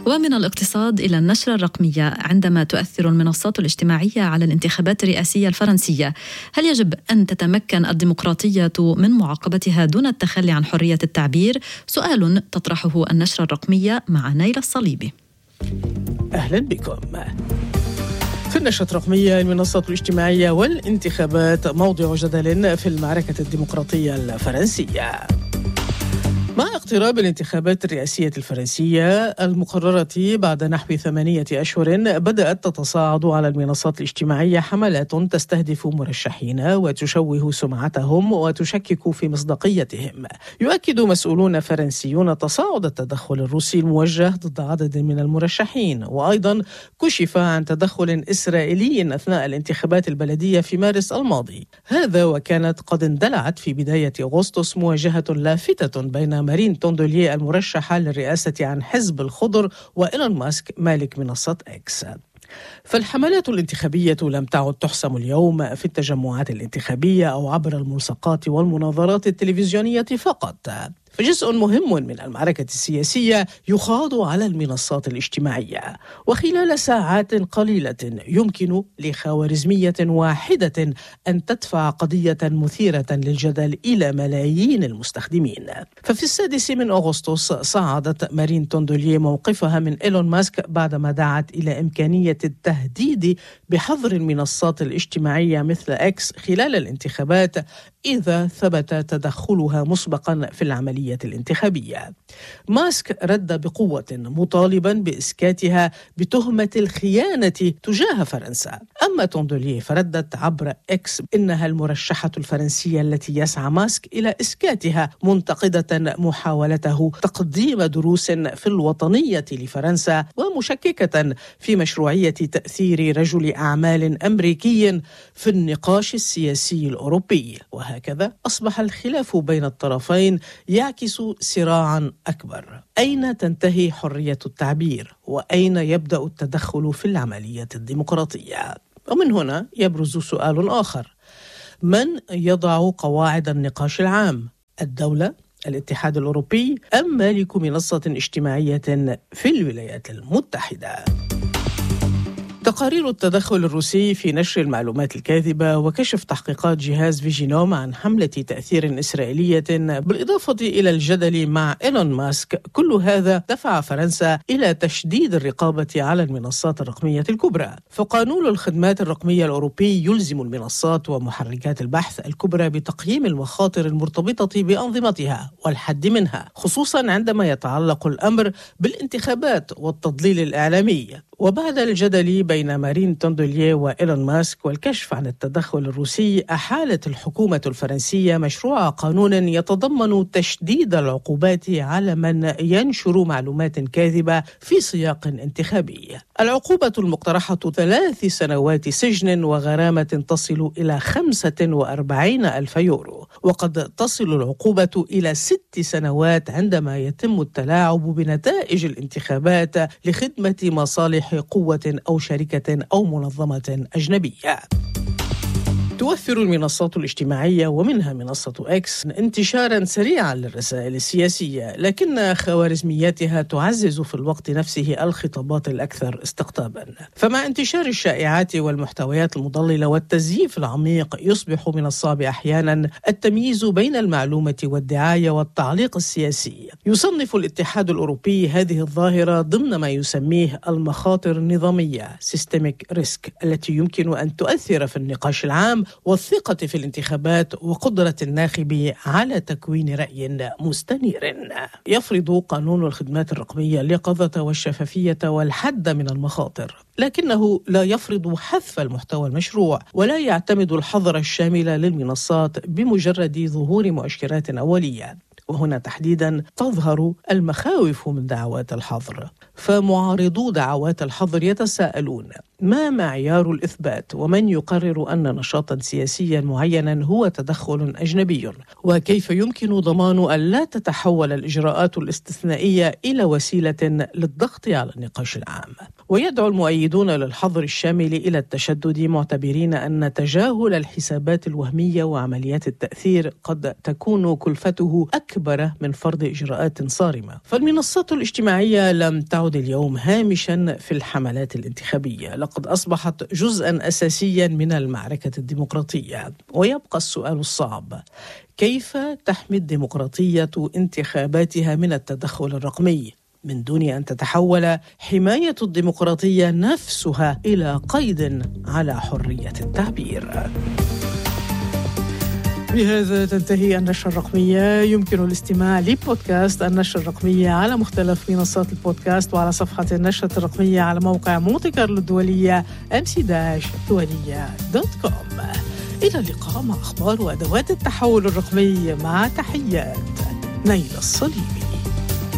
ومن الاقتصاد إلى النشرة الرقمية، عندما تؤثر المنصات الاجتماعية على الانتخابات الرئاسية الفرنسية، هل يجب أن تتمكن الديمقراطية من معاقبتها دون التخلي عن حرية التعبير؟ سؤال تطرحه النشرة الرقمية مع نيل الصليبي. أهلا بكم. في النشرة الرقمية، المنصات الاجتماعية والانتخابات موضع جدل في المعركة الديمقراطية الفرنسية. مع اقتراب الانتخابات الرئاسية الفرنسية المقررة بعد نحو 8 أشهر، بدأت تتصاعد على المنصات الاجتماعية حملات تستهدف مرشحين وتشوه سمعتهم وتشكك في مصداقيتهم. يؤكد مسؤولون فرنسيون تصاعد التدخل الروسي الموجه ضد عدد من المرشحين، وأيضا كشف عن تدخل إسرائيلي أثناء الانتخابات البلدية في مارس الماضي. هذا وكانت قد اندلعت في بداية أغسطس مواجهة لافتة بين مارين توندولييه المرشحة للرئاسة عن حزب الخضر وإيلون ماسك مالك منصة إكس. فالحملات الانتخابية لم تعد تحسم اليوم في التجمعات الانتخابية أو عبر الملصقات والمناظرات التلفزيونية فقط، فجزء مهم من المعركة السياسية يخاض على المنصات الاجتماعية. وخلال ساعات قليلة يمكن لخوارزمية واحدة أن تدفع قضية مثيرة للجدل إلى ملايين المستخدمين. ففي 6 أغسطس صعدت مارين توندولييه موقفها من إيلون ماسك بعدما دعت إلى إمكانية التهديد بحظر المنصات الاجتماعية مثل إكس خلال الانتخابات إذا ثبت تدخلها مسبقا في العملية الانتخابية. ماسك رد بقوة مطالبا بإسكاتها بتهمة الخيانة تجاه فرنسا. أما توندولييه فردت عبر إكس إنها المرشحة الفرنسية التي يسعى ماسك إلى إسكاتها، منتقدة محاولته تقديم دروس في الوطنية لفرنسا ومشككة في مشروعية تأثير رجل أعمال أمريكي في النقاش السياسي الأوروبي. وهكذا أصبح الخلاف بين الطرفين يعكس صراعا أكبر: أين تنتهي حرية التعبير؟ وأين يبدأ التدخل في العملية الديمقراطية؟ ومن هنا يبرز سؤال آخر: من يضع قواعد النقاش العام؟ الدولة، الاتحاد الأوروبي، أم مالك منصة اجتماعية في الولايات المتحدة؟ تقارير التدخل الروسي في نشر المعلومات الكاذبة وكشف تحقيقات جهاز فيجينوم عن حملة تأثير إسرائيلية، بالإضافة إلى الجدل مع إيلون ماسك، كل هذا دفع فرنسا إلى تشديد الرقابة على المنصات الرقمية الكبرى. فقانون الخدمات الرقمية الأوروبي يلزم المنصات ومحركات البحث الكبرى بتقييم المخاطر المرتبطة بأنظمتها والحد منها، خصوصا عندما يتعلق الأمر بالانتخابات والتضليل الإعلامي. وبعد الجدل بين مارين توندولييه وإيلون ماسك والكشف عن التدخل الروسي، أحالت الحكومة الفرنسية مشروع قانون يتضمن تشديد العقوبات على من ينشر معلومات كاذبة في سياق انتخابي. العقوبة المقترحة 3 سنوات سجن وغرامة تصل إلى 45,000 يورو، وقد تصل العقوبة إلى 6 سنوات عندما يتم التلاعب بنتائج الانتخابات لخدمة مصالح قوة أو شركة أو منظمة أجنبية. توفر المنصات الاجتماعية ومنها منصة إكس انتشارا سريعا للرسائل السياسية، لكن خوارزمياتها تعزز في الوقت نفسه الخطابات الأكثر استقطابا. فمع انتشار الشائعات والمحتويات المضللة والتزييف العميق، يصبح من الصعب أحيانا التمييز بين المعلومة والدعاية والتعليق السياسي. يصنف الاتحاد الأوروبي هذه الظاهرة ضمن ما يسميه المخاطر النظامية Systemic Risk، التي يمكن أن تؤثر في النقاش العام والثقة في الانتخابات وقدرة الناخب على تكوين رأي مستنير. يفرض قانون الخدمات الرقمية اليقظة والشفافية والحد من المخاطر، لكنه لا يفرض حذف المحتوى المشروع، ولا يعتمد الحظر الشامل للمنصات بمجرد ظهور مؤشرات أولية. وهنا تحديدا تظهر المخاوف من دعوات الحظر. فمعارضو دعوات الحظر يتساءلون: ما معيار الإثبات؟ ومن يقرر أن نشاطا سياسيا معينا هو تدخل أجنبي؟ وكيف يمكن ضمان أن لا تتحول الإجراءات الاستثنائية إلى وسيلة للضغط على النقاش العام؟ ويدعو المؤيدون للحظر الشامل إلى التشدد، معتبرين أن تجاهل الحسابات الوهمية وعمليات التأثير قد تكون كلفته أكبر من فرض إجراءات صارمة. فالمنصات الاجتماعية لم تعد اليوم هامشا في الحملات الانتخابية، لقد أصبحت جزءا أساسيا من المعركة الديمقراطية. ويبقى السؤال الصعب: كيف تحمي الديمقراطية انتخاباتها من التدخل الرقمي من دون أن تتحول حماية الديمقراطية نفسها إلى قيد على حرية التعبير؟ بهذا تنتهي النشرة الرقمية. يمكن الاستماع لبودكاست النشرة الرقمية على مختلف منصات البودكاست وعلى صفحة النشرة الرقمية على موقع مونتي كارلو الدولية mc-dualia.com. إلى اللقاء مع أخبار وأدوات التحول الرقمي، مع تحيات نيلة الصليبي.